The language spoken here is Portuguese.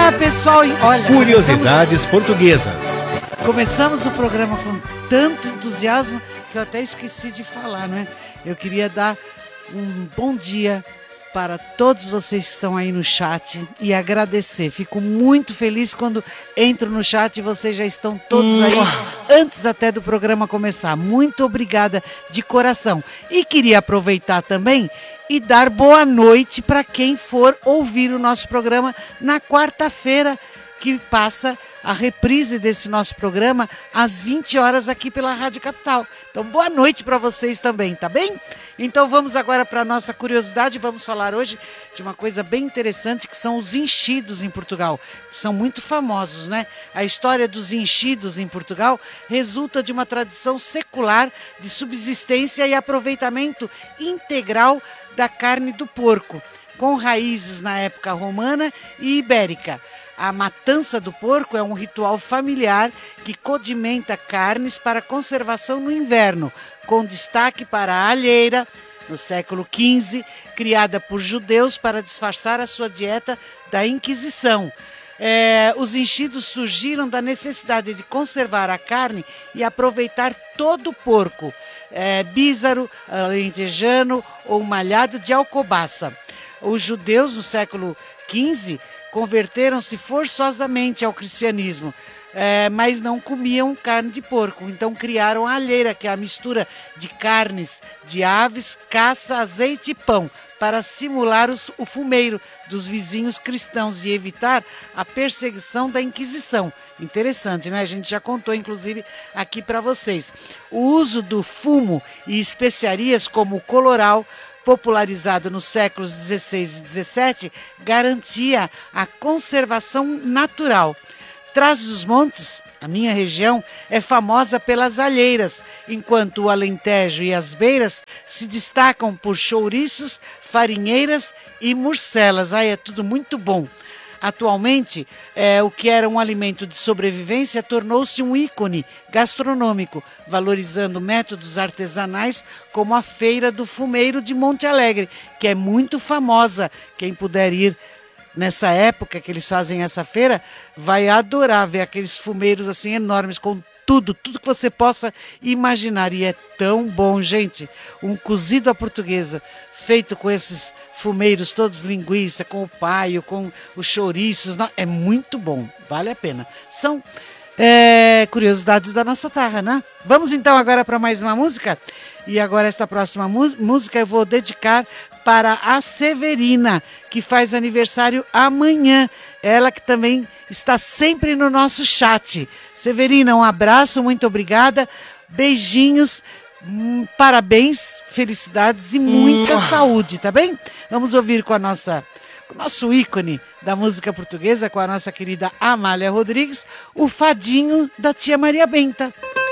Olá, pessoal. Olha, Curiosidades portuguesas. Começamos o programa com tanto entusiasmo que eu até esqueci de falar, não é? Eu queria dar um bom dia para todos vocês que estão aí no chat e agradecer. Fico muito feliz quando entro no chat e vocês já estão todos aí antes até do programa começar. Muito obrigada de coração. E queria aproveitar também e dar boa noite para quem for ouvir o nosso programa na quarta-feira, que passa a reprise desse nosso programa às 20 horas aqui pela Rádio Capital. Então, boa noite para vocês também, tá bem? Então, vamos agora para a nossa curiosidade. Vamos falar hoje de uma coisa bem interessante, que são os enchidos em Portugal, que são muito famosos, né? A história dos enchidos em Portugal resulta de uma tradição secular de subsistência e aproveitamento integral da carne do porco, com raízes na época romana e ibérica. A matança do porco é um ritual familiar que condimenta carnes para conservação no inverno, com destaque para a alheira, no século XV, criada por judeus para disfarçar a sua dieta da Inquisição. Os enchidos surgiram da necessidade de conservar a carne e aproveitar todo o porco, bízaro, alentejano ou malhado de alcobaça. Os judeus, no século XV, converteram-se forçosamente ao cristianismo, mas não comiam carne de porco. Então criaram a alheira, que é a mistura de carnes de aves, caça, azeite e pão, para simular o fumeiro dos vizinhos cristãos e evitar a perseguição da Inquisição. Interessante, né? A gente já contou, inclusive, aqui para vocês. O uso do fumo e especiarias como o colorau, popularizado nos séculos XVI e XVII, garantia a conservação natural. Trás-os-Montes, a minha região, é famosa pelas alheiras, enquanto o Alentejo e as Beiras se destacam por chouriços, farinheiras e morcelas. É tudo muito bom. Atualmente, o que era um alimento de sobrevivência tornou-se um ícone gastronômico, valorizando métodos artesanais como a Feira do Fumeiro de Monte Alegre, que é muito famosa. Quem puder ir nessa época que eles fazem essa feira, vai adorar ver aqueles fumeiros assim enormes, com tudo que você possa imaginar. E é tão bom, gente. Um cozido à portuguesa, feito com esses fumeiros todos, linguiça, com o paio, com os chouriços. É muito bom, vale a pena. São curiosidades da nossa terra, né? Vamos então agora para mais uma música. E agora esta próxima música eu vou dedicar para a Severina, que faz aniversário amanhã. Ela que também está sempre no nosso chat. Severina, um abraço, muito obrigada. Beijinhos. Parabéns, felicidades e muita saúde, tá bem? Vamos ouvir com o nosso ícone da música portuguesa, com a nossa querida Amália Rodrigues, o Fadinho da Tia Maria Benta.